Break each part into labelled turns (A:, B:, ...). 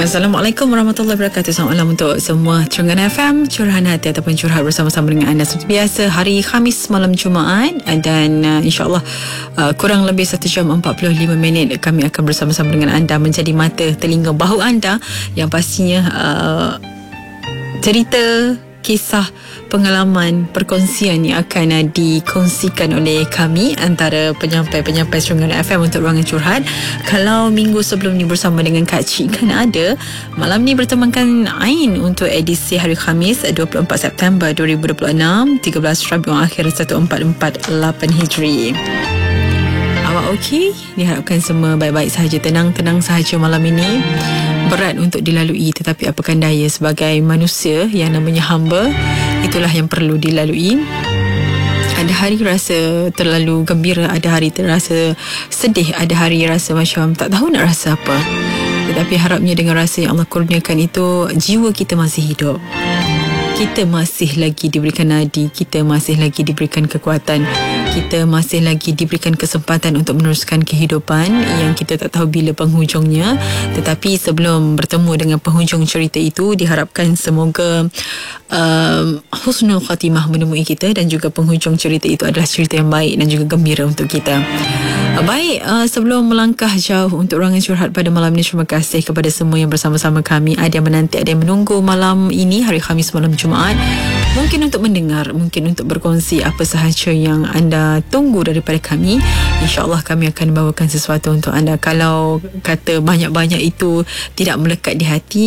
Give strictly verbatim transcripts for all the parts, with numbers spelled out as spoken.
A: Assalamualaikum warahmatullahi wabarakatuh. Selamat malam untuk semua Terengganu F M, curahan hati ataupun curhat bersama-sama dengan anda seperti biasa hari Khamis malam Jumaat, dan uh, insyaAllah uh, kurang lebih satu jam empat puluh lima minit kami akan bersama-sama dengan anda menjadi mata, telinga, bahu anda yang pastinya uh, cerita, kisah, pengalaman, perkongsian yang akan uh, dikongsikan oleh kami antara penyampai-penyampai Terengganu F M untuk ruangan curhat. Kalau minggu sebelum ni bersama dengan Kak Cik kan ada, malam ni bertemankan Ain untuk edisi hari Khamis dua puluh empat September dua ribu dua puluh enam, tiga belas Rabiul Akhir seribu empat ratus empat puluh lapan Hijri. Awak okey? Diharapkan semua baik-baik sahaja, tenang-tenang sahaja malam ini. Berat untuk dilalui, tetapi apakan daya, sebagai manusia yang namanya hamba, itulah yang perlu dilalui. Ada hari rasa terlalu gembira, ada hari terasa sedih, ada hari rasa macam tak tahu nak rasa apa. Tetapi harapnya dengan rasa yang Allah kurniakan itu, jiwa kita masih hidup, kita masih lagi diberikan nadi, kita masih lagi diberikan kekuatan, kita masih lagi diberikan kesempatan untuk meneruskan kehidupan yang kita tak tahu bila penghujungnya. Tetapi sebelum bertemu dengan penghujung cerita itu, diharapkan semoga um, husnul khatimah menemui kita, dan juga penghujung cerita itu adalah cerita yang baik dan juga gembira untuk kita. Baik, uh, sebelum melangkah jauh untuk ruangan curhat pada malam ini, terima kasih kepada semua yang bersama-sama kami. Ada yang menanti, ada yang menunggu malam ini, hari Khamis malam Jumaat. Mungkin untuk mendengar, mungkin untuk berkongsi apa sahaja yang anda tunggu daripada kami. InsyaAllah kami akan bawakan sesuatu untuk anda. Kalau kata banyak-banyak itu tidak melekat di hati,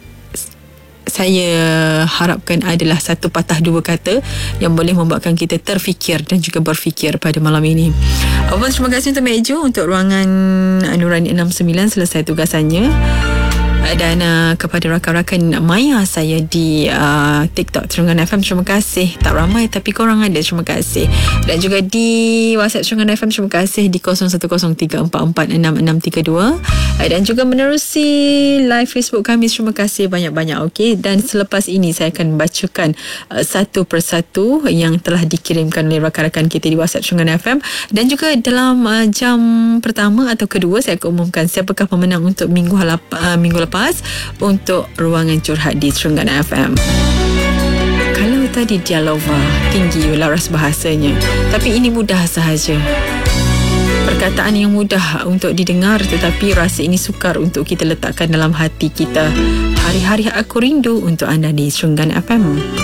A: saya harapkan adalah satu patah dua kata yang boleh membuatkan kita terfikir dan juga berfikir pada malam ini. Abang, terima kasih untuk Mejo, untuk ruangan Nurani enam sembilan selesai tugasannya. Dan uh, kepada rakan-rakan maya saya di uh, TikTok Terengganu F M, terima kasih. Tak ramai tapi korang ada, terima kasih. Dan juga di WhatsApp Terengganu F M, terima kasih di kosong satu kosong tiga empat empat enam enam tiga dua. Dan juga menerusi live Facebook kami, terima kasih banyak-banyak. Okey, dan selepas ini saya akan bacakan uh, satu persatu yang telah dikirimkan oleh rakan-rakan kita di WhatsApp Terengganu F M. Dan juga dalam uh, jam pertama atau kedua saya akan umumkan siapakah pemenang untuk minggu, halap, uh, minggu lepas untuk ruangan curhat di Terengganu F M. Kalau tadi Dialova tinggi laras bahasanya, tapi ini mudah sahaja. Perkataan yang mudah untuk didengar, tetapi rasa ini sukar untuk kita letakkan dalam hati kita. Hari-hari aku rindu untuk anda di Terengganu F M.